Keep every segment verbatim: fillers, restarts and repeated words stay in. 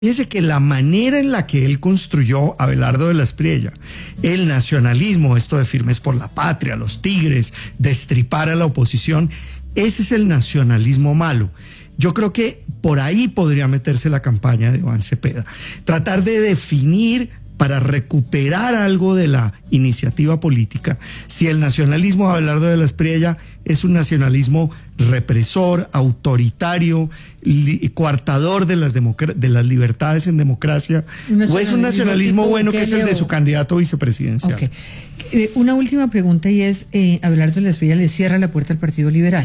Fíjese que la manera en la que él construyó Abelardo de la Espriella, el nacionalismo, esto de Firmes por la Patria, los tigres, destripar a la oposición, ese es el nacionalismo malo. Yo creo que por ahí podría meterse la campaña de Iván Cepeda. Tratar de definir, para recuperar algo de la iniciativa política, si el nacionalismo de Abelardo de la Espriella es un nacionalismo represor, autoritario, li, coartador de las, de las libertades en democracia, o es un nacionalismo bueno que es el de su candidato vicepresidencial. Okay. Eh, una última pregunta, y es, eh, Abelardo de la Espriella le cierra la puerta al Partido Liberal.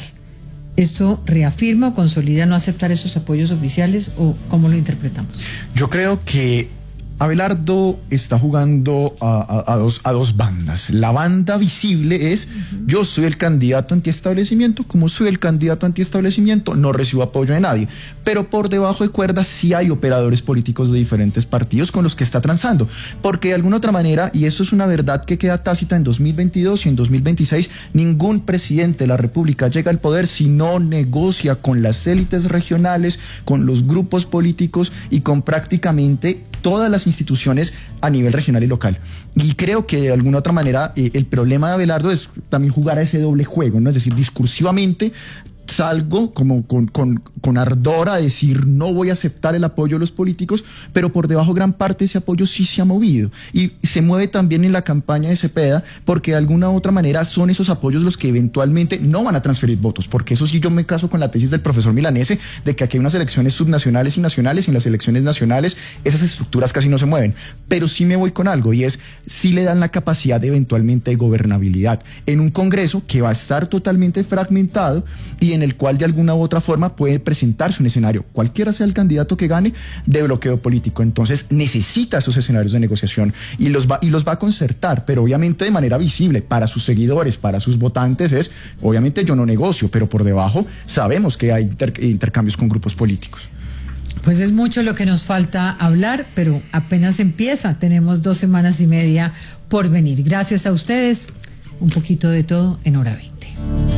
¿Esto reafirma o consolida no aceptar esos apoyos oficiales, o cómo lo interpretamos? Yo creo que Abelardo está jugando a, a, a, dos, a dos bandas. La banda visible es: uh-huh. yo soy el candidato antiestablecimiento, como soy el candidato antiestablecimiento, no recibo apoyo de nadie. Pero por debajo de cuerdas sí hay operadores políticos de diferentes partidos con los que está transando. Porque de alguna otra manera, y eso es una verdad que queda tácita en dos mil veintidós y en dos mil veintiséis, ningún presidente de la República llega al poder si no negocia con las élites regionales, con los grupos políticos y con prácticamente todas las instituciones a nivel regional y local. Y creo que de alguna otra manera eh, el problema de Abelardo es también jugar a ese doble juego, ¿no? Es decir, discursivamente salgo como con, con, con ardor a decir no voy a aceptar el apoyo de los políticos, pero por debajo gran parte de ese apoyo sí se ha movido y se mueve también en la campaña de Cepeda, porque de alguna u otra manera son esos apoyos los que eventualmente no van a transferir votos, porque eso sí yo me caso con la tesis del profesor Milanese de que aquí hay unas elecciones subnacionales y nacionales, y en las elecciones nacionales esas estructuras casi no se mueven, pero sí me voy con algo, y es sí le dan la capacidad de eventualmente de gobernabilidad en un Congreso que va a estar totalmente fragmentado y en el cual de alguna u otra forma puede presentarse un escenario, cualquiera sea el candidato que gane, de bloqueo político. Entonces necesita esos escenarios de negociación y los va, y los va a concertar, pero obviamente de manera visible para sus seguidores, para sus votantes es, obviamente yo no negocio, pero por debajo sabemos que hay inter, intercambios con grupos políticos. Pues es mucho lo que nos falta hablar, pero apenas empieza, tenemos dos semanas y media por venir. Gracias a ustedes, un poquito de todo en Hora veinte.